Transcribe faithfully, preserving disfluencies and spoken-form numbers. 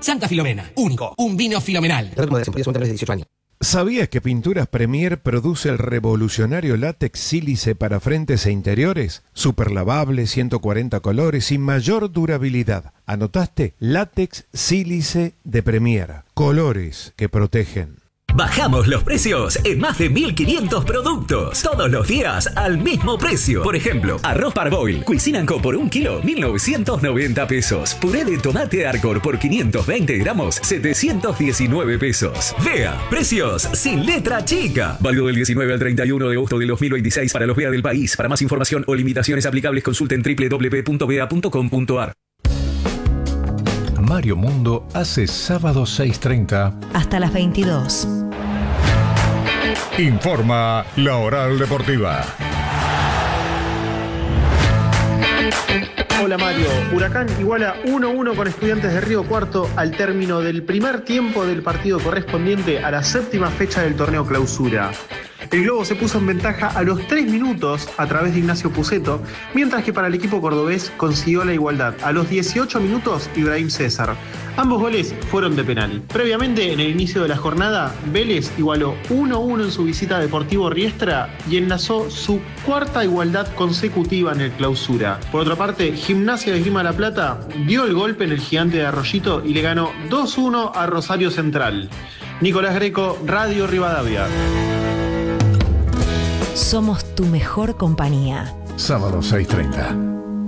Santa Filomena, único, un vino filomenal. dieciocho años. ¿Sabías que Pinturas Premier produce el revolucionario látex sílice para frentes e interiores? Super lavable, ciento cuarenta colores y mayor durabilidad. ¿Anotaste? Látex sílice de Premier. Colores que protegen. Bajamos los precios en más de mil quinientos productos. Todos los días al mismo precio. Por ejemplo, arroz Parboil, Cuisine and Co por un kilo, mil novecientos noventa pesos. Puré de tomate Arcor por quinientos veinte gramos, setecientos diecinueve pesos. Vea, precios sin letra chica. Válido del diecinueve al treinta y uno de agosto de dos mil veintiséis para los V E A del país. Para más información o limitaciones aplicables consulten doble u doble u doble u punto vea punto com punto a r. Mario Mundo hace sábado seis treinta hasta las veintidós. Informa La Oral Deportiva. Hola Mario, Huracán iguala uno a uno con Estudiantes de Río Cuarto al término del primer tiempo del partido correspondiente a la séptima fecha del torneo Clausura. El Globo se puso en ventaja a los tres minutos a través de Ignacio Puceto, mientras que para el equipo cordobés consiguió la igualdad a los dieciocho minutos Ibrahim César. Ambos goles fueron de penal. Previamente, en el inicio de la jornada, Vélez igualó uno a uno en su visita a Deportivo Riestra y enlazó su cuarta igualdad consecutiva en el Clausura. Por otra parte, Gimnasia de Esgrima La Plata dio el golpe en el Gigante de Arroyito y le ganó dos a uno a Rosario Central. Nicolás Greco, Radio Rivadavia. Somos tu mejor compañía. Sábado seis treinta.